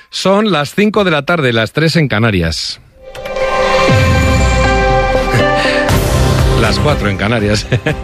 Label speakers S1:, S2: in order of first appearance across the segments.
S1: Son las 5 de la tarde, las 3 en Canarias. Las 4 en Canarias.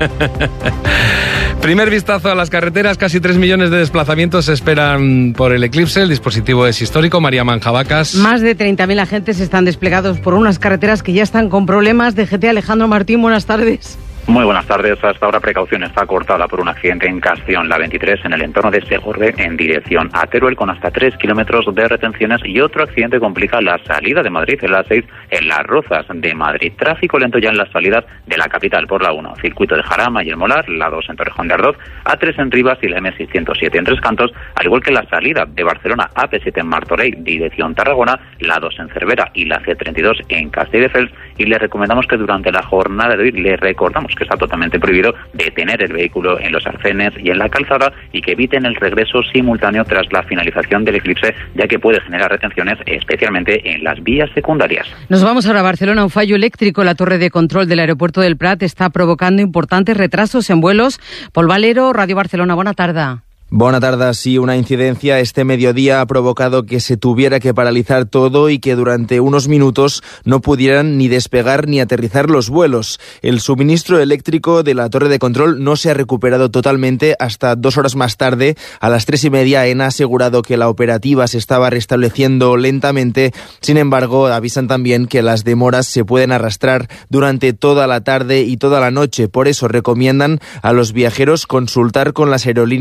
S1: Primer vistazo a las carreteras, casi 3 millones de desplazamientos se esperan por el eclipse. El dispositivo es histórico. María Manjabacas.
S2: Más de 30.000 agentes están desplegados por unas carreteras que ya están con problemas. DGT, Alejandro Martín, buenas tardes.
S3: Muy buenas tardes. Hasta ahora precaución está cortada por un accidente en Castellón, la 23, en el entorno de Segorbe, en dirección a Teruel, con hasta 3 kilómetros de retenciones, y otro accidente complica la salida de Madrid en la 6, en Las Rozas de Madrid. Tráfico lento ya en las salidas de la capital por la 1, circuito de Jarama y El Molar, la 2 en Torrejón de Ardoz, A3 en Rivas y la M607 en Tres Cantos, al igual que la salida de Barcelona, AP7 en Martorell, dirección Tarragona, la 2 en Cervera y la C32 en Castelldefels. Y le recomendamos que durante la jornada de hoy le recordamos que está totalmente prohibido detener el vehículo en los arcenes y en la calzada, y que eviten el regreso simultáneo tras la finalización del eclipse, ya que puede generar retenciones, especialmente en las vías secundarias.
S2: Nos vamos ahora a Barcelona. Un fallo eléctrico en la torre de control del aeropuerto del Prat está provocando importantes retrasos en vuelos. Pol Valero, Radio Barcelona, buena tarde.
S4: Buenas tardes. Sí, una incidencia este mediodía ha provocado que se tuviera que paralizar todo y que durante unos minutos no pudieran ni despegar ni aterrizar los vuelos. El suministro eléctrico de la torre de control no se ha recuperado totalmente hasta 2 horas más tarde. A las 3:30 AENA ha asegurado que la operativa se estaba restableciendo lentamente. Sin embargo, avisan también que las demoras se pueden arrastrar durante toda la tarde y toda la noche. Por eso recomiendan a los viajeros consultar con las aerolíneas